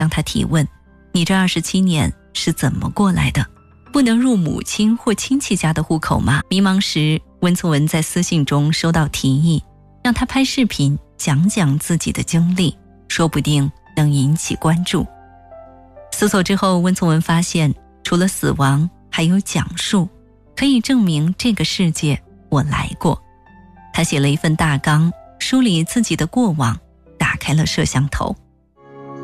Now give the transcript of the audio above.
让他提问：你这27年是怎么过来的？不能入母亲或亲戚家的户口吗？迷茫时，温从文在私信中收到提议，让他拍视频讲讲自己的经历，说不定能引起关注。搜索之后，温从文发现，除了死亡，还有讲述，可以证明这个世界我来过。他写了一份大纲，梳理自己的过往，打开了摄像头。